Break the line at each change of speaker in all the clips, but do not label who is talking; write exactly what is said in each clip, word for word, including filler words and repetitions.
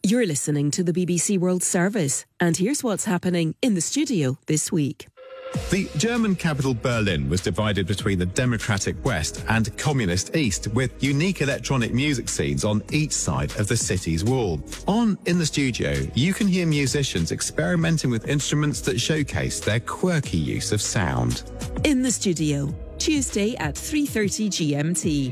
You're listening to the B B C World Service, and here's what's happening in the studio this week.
The German capital Berlin was divided between the democratic West and communist East, with unique electronic music scenes on each side of the city's wall. On In the Studio, you can hear musicians experimenting with instruments that showcase their quirky use of sound.
In the Studio, Tuesday at three thirty G M T.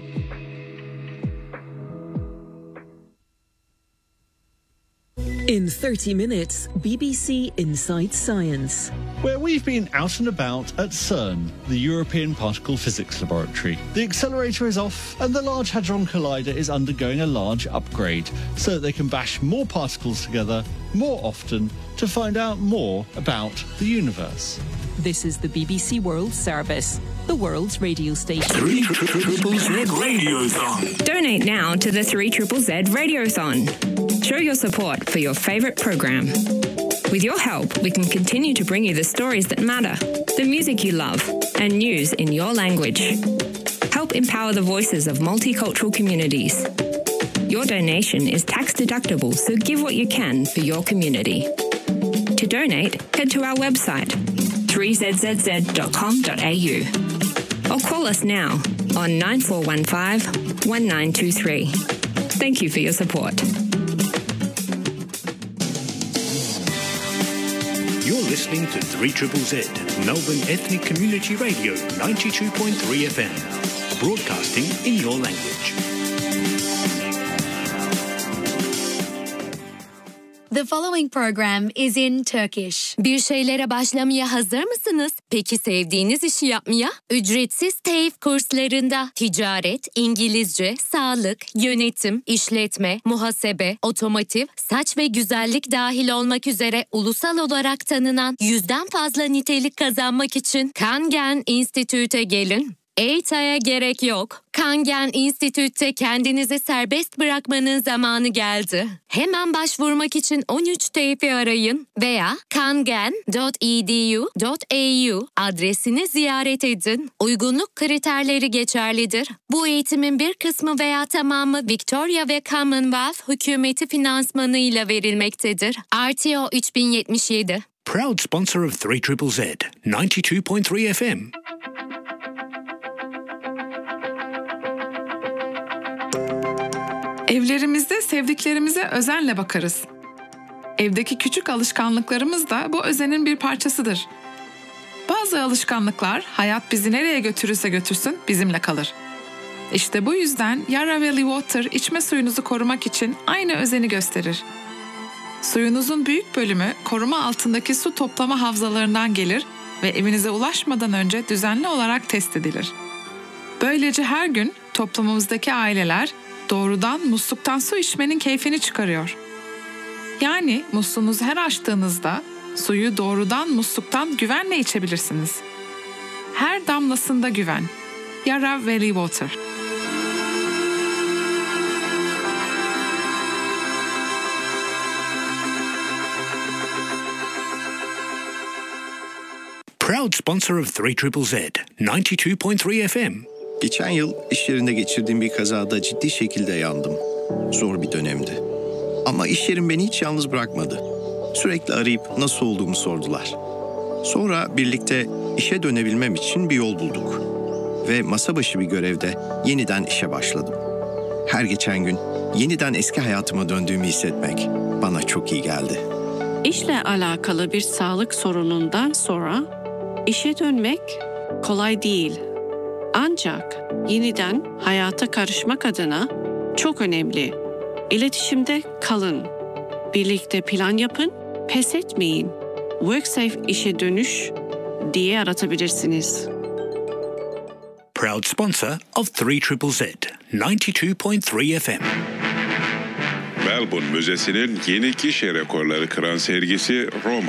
In thirty minutes, B B C Inside Science.
Where we've been out and about at CERN, the European Particle Physics Laboratory. The accelerator is off and the Large Hadron Collider is undergoing a large upgrade so that they can bash more particles together more often to find out more about the universe.
This is the B B C World Service, the world's radio station.
three triple Z Radiothon.
Donate now to the three triple Z Radiothon. Show your support for your favourite programme. With your help, we can continue to bring you the stories that matter, the music you love, and news in your language. Help empower the voices of multicultural communities. Your donation is tax deductible, so give what you can for your community. To donate, head to our website, three z z z dot com dot a u, or call us now on nine four one five, one nine two three. Thank you for your support.
You're listening to three triple Z, Melbourne Ethnic Community Radio, ninety-two point three F M, broadcasting in your language.
The following program is in Turkish. Bir şeylere başlamaya hazır mısınız? Peki sevdiğiniz işi yapmaya? Ücretsiz TEİF kurslarında ticaret, İngilizce, sağlık, yönetim, işletme, muhasebe, otomotiv, saç ve güzellik dahil olmak üzere ulusal olarak tanınan yüzden fazla nitelik kazanmak için Kangen Institute'e gelin. Eğitaya gerek yok. Kangen Institute'te kendinizi serbest bırakmanın zamanı geldi. Hemen başvurmak için on üç TEİF'i arayın veya kangen dot e d u dot a u adresini ziyaret edin. Uygunluk kriterleri geçerlidir. Bu eğitimin bir kısmı veya tamamı Victoria ve Commonwealth hükümeti finansmanıyla verilmektedir. R T O üç bin yetmiş yedi.
Proud sponsor of three triple Z, ninety-two point three F M.
Evlerimizde sevdiklerimize özenle bakarız. Evdeki küçük alışkanlıklarımız da bu özenin bir parçasıdır. Bazı alışkanlıklar hayat bizi nereye götürürse götürsün bizimle kalır. İşte bu yüzden Yarra Valley Water içme suyunuzu korumak için aynı özeni gösterir. Suyunuzun büyük bölümü koruma altındaki su toplama havzalarından gelir ve evinize ulaşmadan önce düzenli olarak test edilir. Böylece her gün toplumumuzdaki aileler doğrudan musluktan su içmenin keyfini çıkarıyor. Yani musluğunuzu her açtığınızda suyu doğrudan musluktan güvenle içebilirsiniz. Her damlasında güven. Yarra Valley Water.
Proud sponsor of three triple Z, ninety-two point three F M.
Geçen yıl iş yerinde geçirdiğim bir kazada ciddi şekilde yandım. Zor bir dönemdi. Ama iş yerim beni hiç yalnız bırakmadı. Sürekli arayıp nasıl olduğumu sordular. Sonra birlikte işe dönebilmem için bir yol bulduk. Ve masa başı bir görevde yeniden işe başladım. Her geçen gün yeniden eski hayatıma döndüğümü hissetmek bana çok iyi geldi.
İşle alakalı bir sağlık sorunundan sonra işe dönmek kolay değil. Ancak yeniden hayata karışmak adına çok önemli. İletişimde kalın. Birlikte plan yapın, pes etmeyin. WorkSafe işe dönüş diye aratabilirsiniz.
Proud sponsor of three triple Z, ninety-two point three F M.
Melbourne Müzesi'nin yeni kişi rekorları kıran sergisi Roma,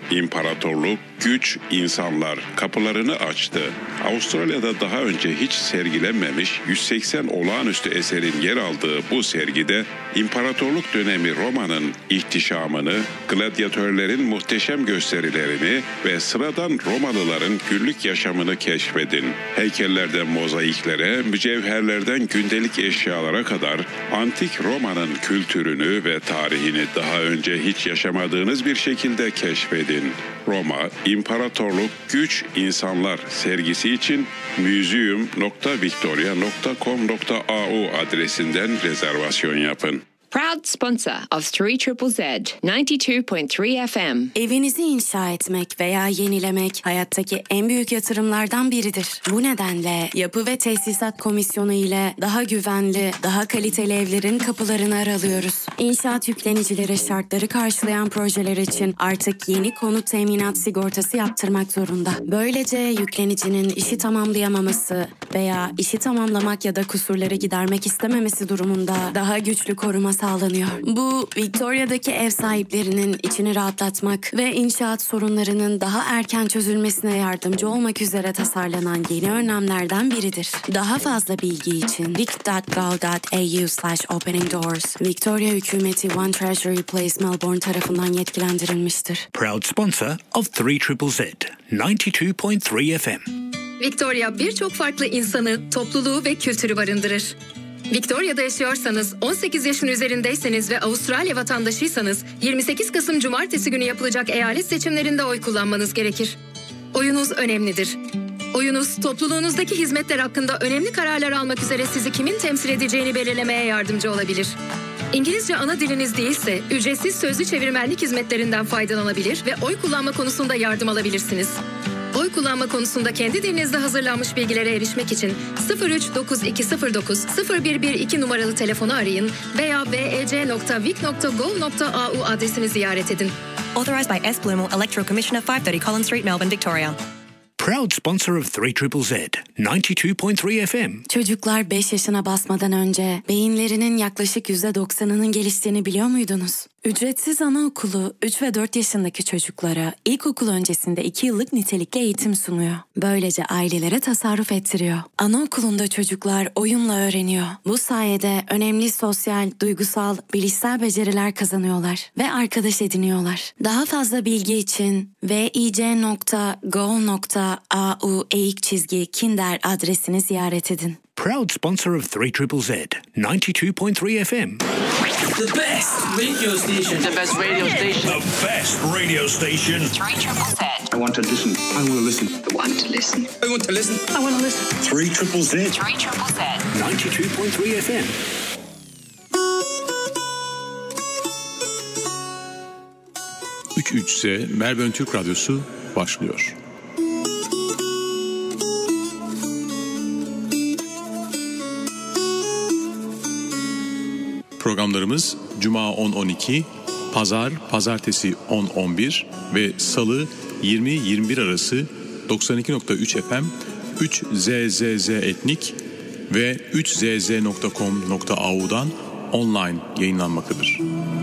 imparatorluk, güç, insanlar kapılarını açtı. Avustralya'da daha önce hiç sergilenmemiş yüz seksen olağanüstü eserin yer aldığı bu sergide imparatorluk dönemi Roma'nın ihtişamını, gladyatörlerin muhteşem gösterilerini ve sıradan Romalıların günlük yaşamını keşfedin. Heykellerden mozaiklere, mücevherlerden gündelik eşyalara kadar antik Roma'nın kültürünü ve tarihini daha önce hiç yaşamadığınız bir şekilde keşfedin. Roma, İmparatorluk, Güç, İnsanlar sergisi için museum nokta victoria nokta com nokta a u adresinden rezervasyon yapın.
Proud sponsor of three Z Z ninety two point three F M.
Evinizi inşa etmek veya yenilemek hayattaki en büyük yatırımlardan biridir. Bu nedenle Yapı ve Tesisat Komisyonu ile daha güvenli, daha kaliteli evlerin kapılarını aralıyoruz. İnşaat yüklenicileri şartları karşılayan projeler için artık yeni konut teminat sigortası yaptırmak zorunda. Böylece yüklenicinin işi tamamlayamaması veya işi tamamlamak ya da kusurları gidermek istememesi durumunda daha güçlü koruma sağlanıyor. Bu, Victoria'daki ev sahiplerinin içini rahatlatmak ve inşaat sorunlarının daha erken çözülmesine yardımcı olmak üzere tasarlanan yeni önlemlerden biridir. Daha fazla bilgi için vic dot gov dot a u slash opening doors Victoria hükümeti One Treasury Place Melbourne tarafından yetkilendirilmiştir.
Proud sponsor of three Z Z ninety two point three F M.
Victoria birçok farklı insanı, topluluğu ve kültürü barındırır. Victoria'da yaşıyorsanız, on sekiz yaşın üzerindeyseniz ve Avustralya vatandaşıysanız yirmi sekiz Kasım Cumartesi günü yapılacak eyalet seçimlerinde oy kullanmanız gerekir. Oyunuz önemlidir. Oyunuz, topluluğunuzdaki hizmetler hakkında önemli kararlar almak üzere sizi kimin temsil edeceğini belirlemeye yardımcı olabilir. İngilizce ana diliniz değilse, ücretsiz sözlü çevirmenlik hizmetlerinden faydalanabilir ve oy kullanma konusunda yardım alabilirsiniz. Oy kullanma konusunda kendi dilinizde hazırlanmış bilgilere erişmek için sıfır üç dokuz iki sıfır dokuz sıfır bir bir iki numaralı telefonu arayın veya bec nokta vic nokta gov nokta a u adresini ziyaret edin.
Authorized by S. Blumel, Electoral Commissioner, five thirty Collins Street, Melbourne, Victoria.
Proud sponsor of three Z Z ninety two point three F M.
Çocuklar beş yaşına basmadan önce beyinlerinin yaklaşık yüzde doksanının geliştiğini biliyor muydunuz? Ücretsiz anaokulu üç ve dört yaşındaki çocuklara ilkokul öncesinde iki yıllık nitelikli eğitim sunuyor. Böylece ailelere tasarruf ettiriyor. Anaokulunda çocuklar oyunla öğreniyor. Bu sayede önemli sosyal, duygusal, bilişsel beceriler kazanıyorlar ve arkadaş ediniyorlar. Daha fazla bilgi için vic nokta gov nokta a u eğik çizgi kinder adresini ziyaret edin.
Proud sponsor of three Z Z ninety two point three F M.
The best radio station.
The best radio station.
The best radio station.
three Z Z.
I want to listen. I want to listen.
I want to listen.
I want to listen.
I want to listen.
three Z Z.
three Z Z.
ninety two point three F M.
üç üç Z Melbourne Türk Radyosu başlıyor. Programlarımız Cuma on on iki, Pazar, Pazartesi on on bir ve Salı yirmi yirmi bir arası doksan iki nokta üç F M, üç Z Z Z Etnik ve üç z z nokta com nokta a u'dan online yayınlanmaktadır.